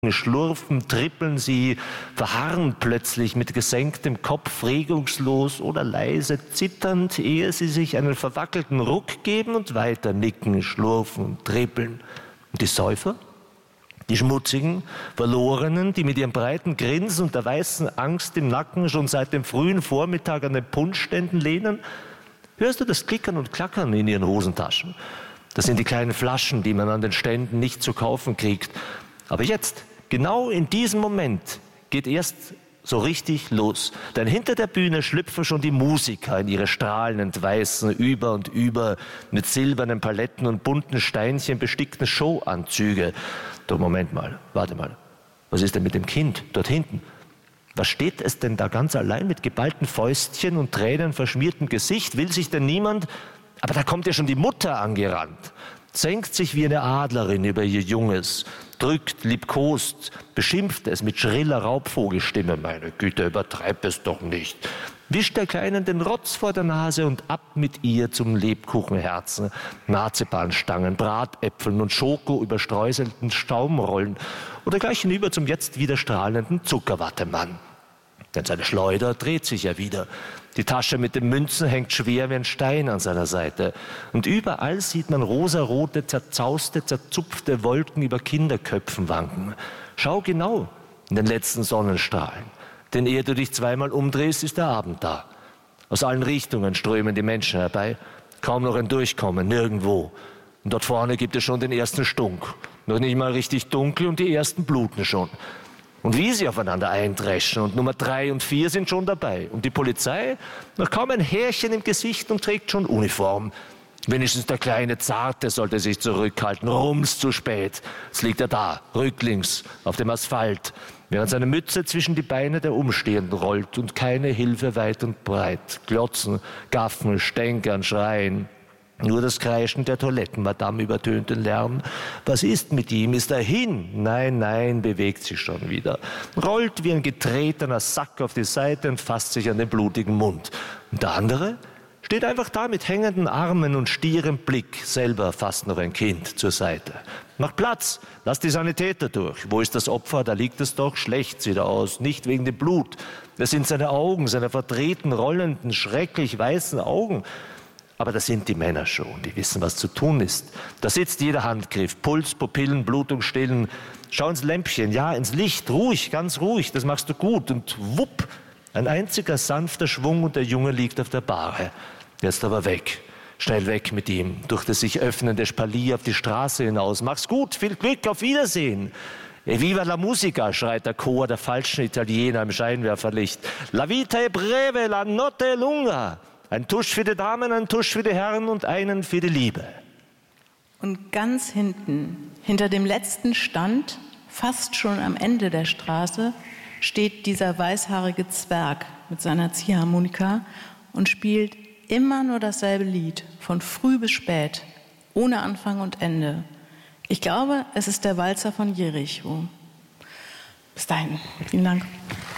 schlurfen, trippeln sie, verharren plötzlich mit gesenktem Kopf, regungslos oder leise zitternd, ehe sie sich einen verwackelten Ruck geben und weiter nicken, schlurfen und trippeln. Und die Säufer? Die schmutzigen, verlorenen, die mit ihrem breiten Grinsen und der weißen Angst im Nacken schon seit dem frühen Vormittag an den Punschständen lehnen? Hörst du das Klickern und Klackern in ihren Hosentaschen? Das sind die kleinen Flaschen, die man an den Ständen nicht zu kaufen kriegt. Aber jetzt, genau in diesem Moment, geht erst so richtig los. Denn hinter der Bühne schlüpfen schon die Musiker in ihre strahlend weißen, über und über mit silbernen Paletten und bunten Steinchen bestickten Showanzüge. Doch Moment mal, warte mal. Was ist denn mit dem Kind dort hinten? Was steht es denn da ganz allein mit geballten Fäustchen und tränenverschmiertem Gesicht? Will sich denn niemand? Aber da kommt ja schon die Mutter angerannt. Senkt sich wie eine Adlerin über ihr Junges, drückt, liebkost, beschimpft es mit schriller Raubvogelstimme. Meine Güte, übertreib es doch nicht. Wischt der Kleinen den Rotz vor der Nase und ab mit ihr zum Lebkuchenherzen. Marzipanstangen, Bratäpfeln und Schoko überstreuselten Staumrollen oder gleich hinüber zum jetzt wieder strahlenden Zuckerwattemann. Denn seine Schleuder dreht sich ja wieder. Die Tasche mit den Münzen hängt schwer wie ein Stein an seiner Seite. Und überall sieht man rosarote, zerzauste, zerzupfte Wolken über Kinderköpfen wanken. Schau genau in den letzten Sonnenstrahlen. Denn ehe du dich zweimal umdrehst, ist der Abend da. Aus allen Richtungen strömen die Menschen herbei. Kaum noch ein Durchkommen, nirgendwo. Und dort vorne gibt es schon den ersten Stunk. Noch nicht mal richtig dunkel und die ersten bluten schon. Und wie sie aufeinander eindreschen und Nummer 3 und 4 sind schon dabei. Und die Polizei, noch kaum ein Härchen im Gesicht und trägt schon Uniform. Wenigstens der kleine Zarte sollte sich zurückhalten. Rums zu spät. Jetzt liegt er da, rücklings, auf dem Asphalt, während seine Mütze zwischen die Beine der Umstehenden rollt und keine Hilfe weit und breit. Glotzen, gaffen, stänkern, schreien. Nur das Kreischen der Toilettenmadame übertönt den Lärm. Was ist mit ihm? Ist er hin? Nein, nein, bewegt sich schon wieder. Rollt wie ein getretener Sack auf die Seite und fasst sich an den blutigen Mund. Und der andere steht einfach da mit hängenden Armen und stierem Blick, selber fast noch ein Kind, zur Seite. Mach Platz, lass die Sanitäter durch. Wo ist das Opfer? Da liegt es doch, schlecht sieht er aus, nicht wegen dem Blut. Das sind seine Augen, seine verdrehten, rollenden, schrecklich weißen Augen. Aber das sind die Männer schon, die wissen, was zu tun ist. Da sitzt jeder Handgriff, Puls, Pupillen, Blutung stillen. Schau ins Lämpchen, ja, ins Licht, ruhig, ganz ruhig, das machst du gut. Und wupp, ein einziger sanfter Schwung und der Junge liegt auf der Bahre. Jetzt aber weg, schnell weg mit ihm, durch das sich öffnende Spalier auf die Straße hinaus. Mach's gut, viel Glück, auf Wiedersehen. E viva la musica, schreit der Chor der falschen Italiener im Scheinwerferlicht. La vita è breve, la notte è lunga. Ein Tusch für die Damen, ein Tusch für die Herren und einen für die Liebe. Und ganz hinten, hinter dem letzten Stand, fast schon am Ende der Straße, steht dieser weißhaarige Zwerg mit seiner Ziehharmonika und spielt immer nur dasselbe Lied, von früh bis spät, ohne Anfang und Ende. Ich glaube, es ist der Walzer von Jericho. Bis dahin. Vielen Dank.